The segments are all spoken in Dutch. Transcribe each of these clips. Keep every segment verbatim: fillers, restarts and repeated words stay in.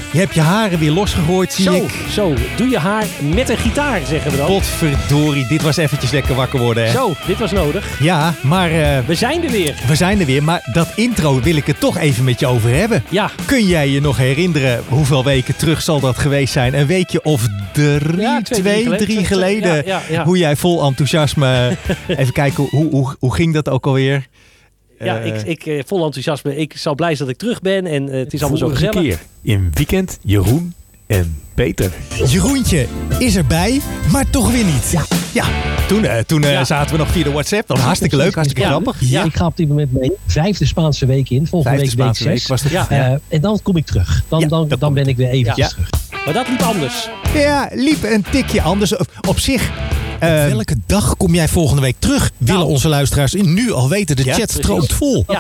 Je hebt je haren weer losgegooid, zie Zo, ik. zo. Doe je haar met een gitaar, zeggen we dan. Potverdorie, dit was eventjes lekker wakker worden. Hè? Zo, dit was nodig. Ja, maar uh, We zijn er weer. we zijn er weer. Maar dat intro wil ik het toch even met je over hebben. Ja. Kun jij je nog herinneren, hoeveel weken terug zal dat geweest zijn? Een weekje of drie, Ja, twee, twee, drie, drie geleden. geleden. Ja, ja, ja. Hoe jij vol enthousiasme... even kijken, hoe, hoe, hoe ging dat ook alweer? Ja, Uh, ik, ik uh, vol enthousiasme. Ik zal blij zijn dat ik terug ben en uh, het is allemaal zo Vorige gezellig. keer in Weekend, Jeroen en Peter. Jeroentje is erbij, maar toch weer niet. Ja, ja. toen, uh, toen uh, Ja. zaten we nog via de WhatsApp. Dat was hartstikke leuk, hartstikke Ja. grappig. Ja. Ik ga op dit moment mijn vijfde Spaanse week in. Volgende Vijfde week week Spaanse week zes. was het. Ja. Uh, en dan kom ik terug. Dan, Ja, dan, dat dan kom ben ik weer eventjes Ja. terug. Maar dat liep anders. Ja, liep een tikje anders. Op, op zich... Uh, welke dag kom jij volgende week terug? Willen Nou. onze luisteraars nu al weten. De Ja, chat stroomt precies. vol. Ja,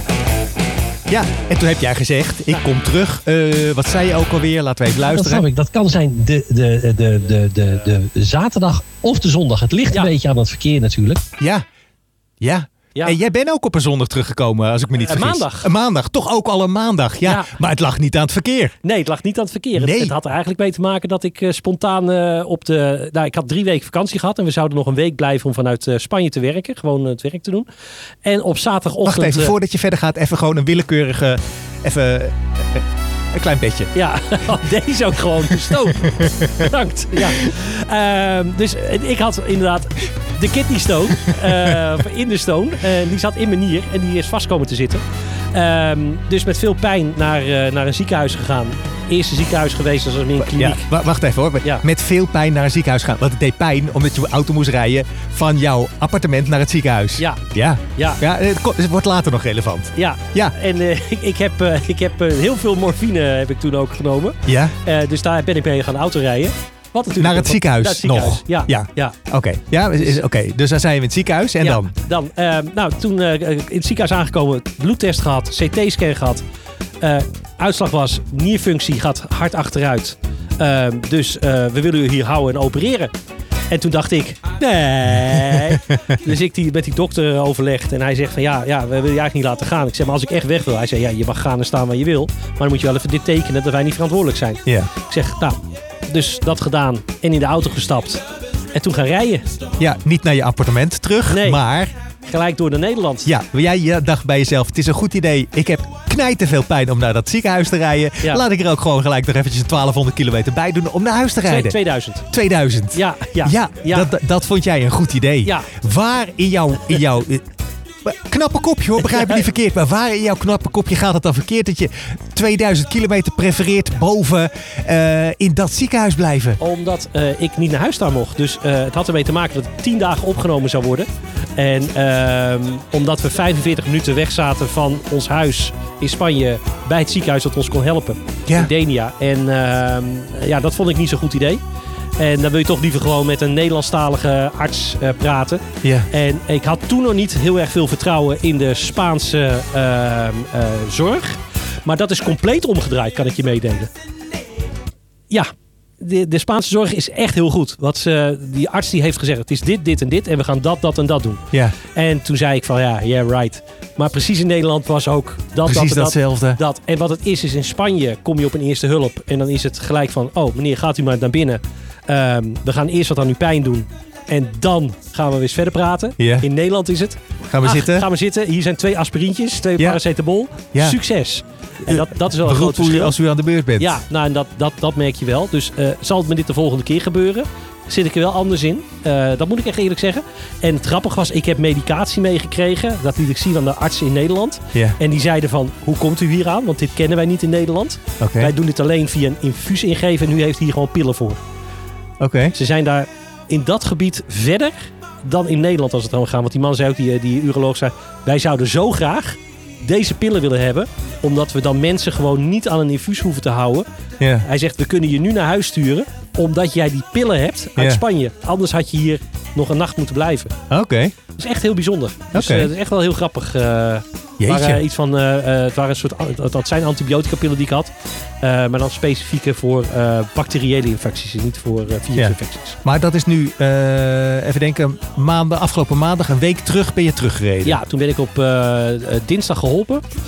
Ja, en toen heb jij gezegd, ik kom terug. Uh, wat zei je ook alweer? Laten we even Dat luisteren. snap ik. Dat kan zijn de, de, de, de, de, de, de zaterdag of de zondag. Het ligt Ja. een beetje aan het verkeer natuurlijk. Ja, ja. ja. En jij bent ook op een zondag teruggekomen, als ik me niet Een vergis. maandag. Een maandag, toch ook al een maandag. Ja, Ja. maar het lag niet aan het verkeer. Nee, het lag niet aan het verkeer. Het- Nee. Het had er eigenlijk mee te maken dat ik uh, spontaan uh, op de... Nou, ik had drie weken vakantie gehad en we zouden nog een week blijven om vanuit uh, Spanje te werken. Gewoon uh, het werk te doen. En op zaterdagochtend... Wacht even, uh, voordat je verder gaat, even gewoon een willekeurige... Even... uh, Een klein bedje. Ja, deze ook gewoon gestoken. Bedankt. Ja. Uh, dus ik had inderdaad de kidney stone uh, in de stone. Uh, die zat in mijn nier en die is vast komen te zitten. Uh, dus met veel pijn naar, uh, naar een ziekenhuis gegaan. Eerste ziekenhuis geweest, dat was in een kliniek. Ja, w- wacht even hoor. Ja. Met veel pijn naar een ziekenhuis gaan. Want het deed pijn omdat je auto moest rijden van jouw appartement naar het ziekenhuis. Ja, Ja. ja, Ja, het, ko- het wordt later nog relevant. ja. Ja. En uh, ik, ik heb, uh, ik heb uh, heel veel morfine heb ik toen ook genomen. Ja? Uh, dus daar ben ik mee gaan autorijden. Wat natuurlijk Naar het ook- ziekenhuis naar het ziekenhuis. nog? Ja, Ja. ja. Oké. Ja, is- is- oké. Dus dan zijn we in het ziekenhuis en ja, dan? dan uh, nou, toen uh, in het ziekenhuis aangekomen, bloedtest gehad, C T-scan gehad. Uh, uitslag was nierfunctie gaat hard achteruit. Uh, dus uh, we willen u hier houden en opereren. En toen dacht ik, nee. Dus ik die, met die dokter overlegd en hij zegt van ja, ja, we willen je eigenlijk niet laten gaan. Ik zeg, maar als ik echt weg wil. Hij zei, ja, je mag gaan en staan waar je wil. Maar dan moet je wel even dit tekenen dat wij niet verantwoordelijk zijn. Ja. Ik zeg, nou, dus dat gedaan en in de auto gestapt. En toen gaan rijden. Ja, niet naar je appartement terug, Nee. maar... Gelijk door naar Nederland. Ja, jij je dacht bij jezelf, het is een goed idee. Ik heb knijterveel pijn om naar dat ziekenhuis te rijden. Ja. Laat ik er ook gewoon gelijk nog eventjes twaalfhonderd kilometer bij doen om naar huis te rijden. tweeduizend. tweeduizend. Ja, ja, Ja, ja. Dat, dat vond jij een goed idee. Ja. Waar in jouw... In jouw eh, knappe kopje hoor, begrijp me niet verkeerd. Maar waar in jouw knappe kopje gaat het dan verkeerd dat je tweeduizend kilometer prefereert boven uh, in dat ziekenhuis blijven? Omdat uh, ik niet naar huis daar mocht. Dus uh, het had ermee te maken dat het tien dagen opgenomen zou worden. En uh, omdat we vijfenveertig minuten weg zaten van ons huis in Spanje bij het ziekenhuis dat ons kon helpen. Ja. In Denia. En uh, ja, dat vond ik niet zo'n goed idee. En dan wil je toch liever gewoon met een Nederlandstalige arts uh, praten. Ja. En ik had toen nog niet heel erg veel vertrouwen in de Spaanse uh, uh, zorg. Maar dat is compleet omgedraaid, kan ik je meedelen. Ja, de, de Spaanse zorg is echt heel goed. Wat ze, die arts die heeft gezegd, het is dit, dit en dit. En we gaan dat, dat en dat doen. Ja. En toen zei ik van ja, yeah right. Maar precies in Nederland was ook dat, Precies dat en dat. datzelfde. Dat. En wat het is, is in Spanje kom je op een eerste hulp. En dan is het gelijk van, oh meneer, gaat u maar naar binnen. Um, we gaan eerst wat aan uw pijn doen. En dan gaan we weer eens verder praten. Ja. In Nederland is het. Gaan we Ach, zitten? Gaan we zitten. Hier zijn twee aspirintjes, twee Ja. paracetamol. Ja. Succes. En dat, dat is wel een groot Beroep u verschil. als u aan de beurt bent. Ja, nou, en dat, dat, dat merk je wel. Dus uh, zal het me dit de volgende keer gebeuren? Zit ik er wel anders in. Uh, dat moet ik echt eerlijk zeggen. En het grappige was, ik heb medicatie meegekregen. Dat liet ik zien aan de artsen in Nederland. Ja. En die zeiden van, hoe komt u hier aan? Want dit kennen wij niet in Nederland. Oké. Wij doen dit alleen via een infuus ingeven. En u heeft hier gewoon pillen voor. Oké. Ze zijn daar in dat gebied verder dan in Nederland als het dan gaat. Want die man zei ook, die, die uroloog zei, wij zouden zo graag deze pillen willen hebben. Omdat we dan mensen gewoon niet aan een infuus hoeven te houden. Ja. Hij zegt, we kunnen je nu naar huis sturen. Omdat jij die pillen hebt uit Ja. Spanje. Anders had je hier nog een nacht moeten blijven. Oké. Dat is echt heel bijzonder. Dus Oké. uh, dat is echt wel heel grappig. Uh, Jeetje. waren, uh, iets van, uh, uh, het waren een soort, uh, dat zijn antibiotica pillen die ik had. Uh, maar dan specifieke voor uh, bacteriële infecties. En niet voor uh, virusinfecties. Maar dat is nu, uh, even denken, maanden, afgelopen maandag, een week terug ben je teruggereden. Ja, toen ben ik op uh, uh, dinsdag geholpen.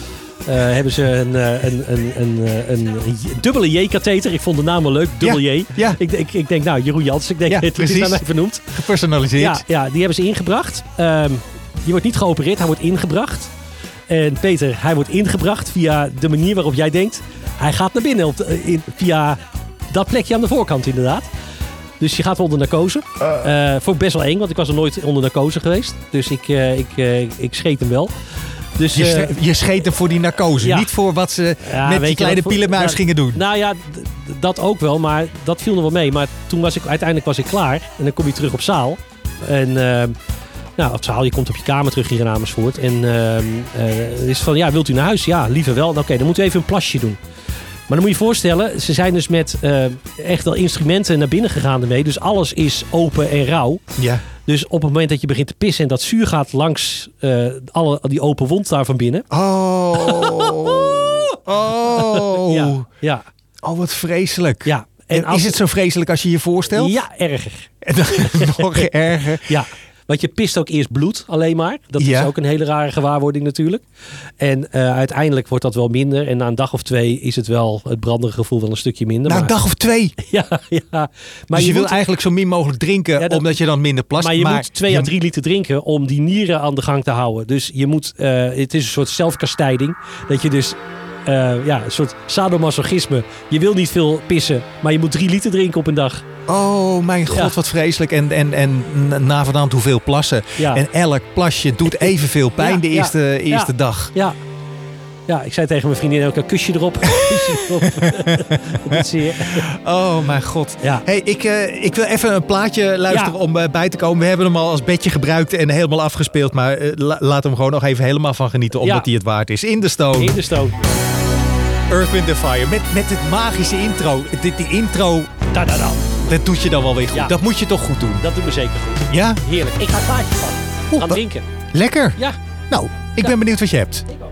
uh, hebben ze een, uh, een, een, een, een, een, een dubbele J-katheter. Ik vond de naam wel leuk, dubbel Ja, J. ja. Ik, ik, ik denk, nou, Jeroen Jans, ik denk, Ja, het is precies. naar mij vernoemd. Gepersonaliseerd. Ja, ja, die hebben ze ingebracht. Um, die wordt niet geopereerd, hij wordt ingebracht. En Peter, hij wordt ingebracht via de manier waarop jij denkt. Hij gaat naar binnen op de, in, via dat plekje aan de voorkant inderdaad. Dus je gaat onder narcose. Uh, vond ik best wel eng, want ik was er nooit onder narcose geweest. Dus ik, uh, ik, uh, ik scheet hem wel. Dus, Je, uh, sche- je scheet hem voor die narcose. Ja. Niet voor wat ze Ja, met weet die je kleine wat voor- pielenmuis ja, gingen doen. Nou ja, d- d- dat ook wel, maar dat viel nog wel mee. Maar toen was ik, uiteindelijk was ik klaar. En dan kom je terug op zaal. En uh, nou, op zaal, je komt op je kamer terug hier in Amersfoort. En uh, uh, is van, ja, wilt u naar huis? Ja, liever wel. Oké, okay, dan moeten we even een plasje doen. Maar dan moet je je voorstellen, ze zijn dus met uh, echt wel instrumenten naar binnen gegaan ermee. Dus alles is open en rauw. Ja. Dus op het moment dat je begint te pissen en dat zuur gaat langs uh, alle, die open wond daar van binnen. Oh. Oh. Ja, ja, Oh, wat vreselijk. ja. En als is het zo vreselijk als je je voorstelt? Ja, erger. En dan nog erger. Ja, want je pist ook eerst bloed alleen maar. Dat Ja. is ook een hele rare gewaarwording natuurlijk. En uh, uiteindelijk wordt dat wel minder. En na een dag of twee is het wel het brandende gevoel wel een stukje minder. Na een maar, dag of twee. Ja, ja. Maar Dus je, je, wil moet, eigenlijk zo min mogelijk drinken, Ja, dat- omdat je dan minder plast. maar je moet twee je- à drie liter drinken om die nieren aan de gang te houden. Dus je moet, uh, het is een soort zelfkastijding. Dat je dus, uh, ja, een soort sadomasochisme. Je wil niet veel pissen, maar je moet drie liter drinken op een dag. Oh, mijn god, Ja. wat vreselijk. En, en, en navenant hoeveel plassen. Ja. En elk plasje doet evenveel pijn Ja, de ja, eerste, eerste ja. dag. Ja. Ja, ik zei tegen mijn vriendin ook een kusje erop. Kusje erop. Dat is zeer. Oh, mijn god. Ja. Hey, ik, uh, ik wil even een plaatje luisteren Ja. om uh, bij te komen. We hebben hem al als bedje gebruikt en helemaal afgespeeld. Maar uh, la- laat hem gewoon nog even helemaal van genieten, omdat Ja. hij het waard is. In de Stone, In de stoom. Earth, Wind and Fire. Met, met het magische intro. Die, die intro, Da, da, da. dat doet je dan wel weer goed. Ja. Dat moet je toch goed doen. Dat doet me zeker goed. Ja? Heerlijk. Ik ga een plaatje pakken. Oeh, Gaan wa- drinken. Lekker. Ja. Nou, ik ben benieuwd wat je hebt. Ik